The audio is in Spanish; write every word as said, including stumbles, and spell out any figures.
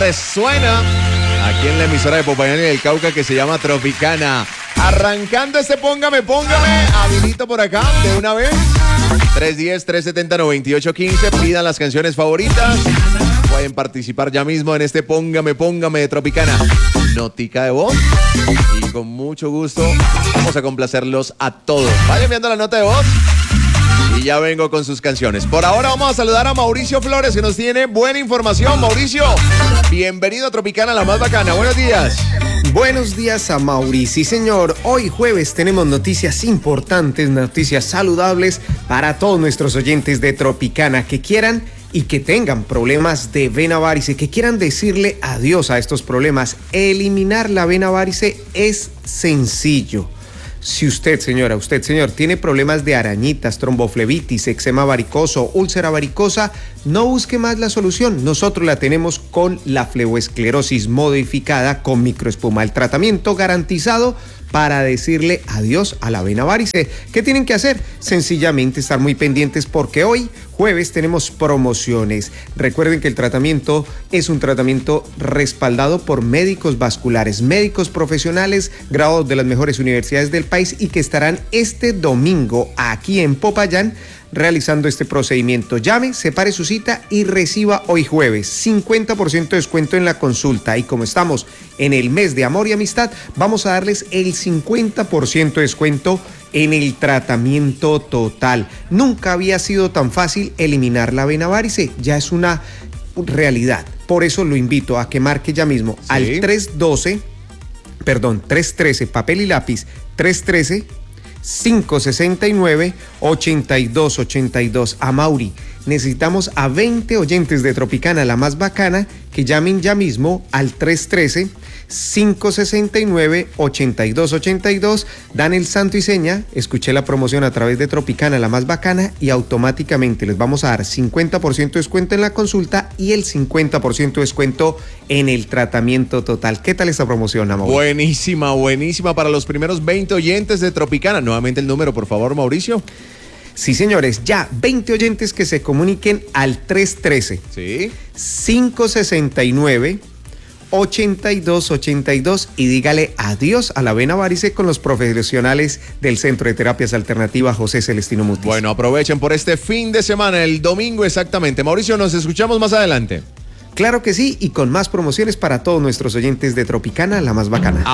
resuena aquí en la emisora de Popayán y del Cauca que se llama Tropicana. Arrancando este Póngame, Póngame, habilito por acá de una vez. tres uno cero, tres siete cero, nueve ocho uno cinco. Pidan las canciones favoritas. Pueden participar ya mismo en este Póngame, Póngame de Tropicana. Notica de voz. Y con mucho gusto vamos a complacerlos a todos. Vayan enviando la nota de voz. Y ya vengo con sus canciones. Por ahora vamos a saludar a Mauricio Flores, que nos tiene buena información. Mauricio, bienvenido a Tropicana, la más bacana. Buenos días. Buenos días a Mauri. Sí, señor. Hoy jueves tenemos noticias importantes, noticias saludables para todos nuestros oyentes de Tropicana que quieran y que tengan problemas de vena varice, que quieran decirle adiós a estos problemas. Eliminar la vena varice es sencillo. Si usted, señora, usted, señor, tiene problemas de arañitas, tromboflebitis, eczema varicoso, úlcera varicosa, no busque más la solución. Nosotros la tenemos con la fleboesclerosis modificada con microespuma. El tratamiento garantizado para decirle adiós a la vena varice. ¿Qué tienen que hacer? Sencillamente estar muy pendientes porque hoy, jueves, tenemos promociones. Recuerden que el tratamiento es un tratamiento respaldado por médicos vasculares, médicos profesionales graduados de las mejores universidades del país y que estarán este domingo aquí en Popayán realizando este procedimiento. Llame, separe su cita y reciba hoy jueves cincuenta por ciento de descuento en la consulta. Y como estamos en el mes de amor y amistad, vamos a darles el cincuenta por ciento de descuento en el tratamiento total. Nunca había sido tan fácil eliminar la vena varice, ya es una realidad. Por eso lo invito a que marque ya mismo sí. al tres doce, perdón, tres trece, papel y lápiz, tres trece, cinco sesenta y nueve, ochenta y dos ochenta y dos. A Mauri, necesitamos a veinte oyentes de Tropicana, la más bacana, que llamen ya mismo al tres trece, cinco sesenta y nueve, ochenta y dos ochenta y dos, dan el santo y seña, escuché la promoción a través de Tropicana, la más bacana, y automáticamente les vamos a dar cincuenta por ciento de descuento en la consulta y el cincuenta por ciento de descuento en el tratamiento total. ¿Qué tal esta promoción, amor? Buenísima, buenísima para los primeros veinte oyentes de Tropicana. Nuevamente el número, por favor, Mauricio. Sí, señores, ya veinte oyentes que se comuniquen al tres trece, sí. cinco sesenta y nueve, ochenta y dos ochenta y dos y dígale adiós a la vena varice con los profesionales del Centro de Terapias Alternativas José Celestino Mutis. Bueno, aprovechen por este fin de semana, el domingo exactamente. Mauricio, nos escuchamos más adelante. Claro que sí, y con más promociones para todos nuestros oyentes de Tropicana, la más bacana.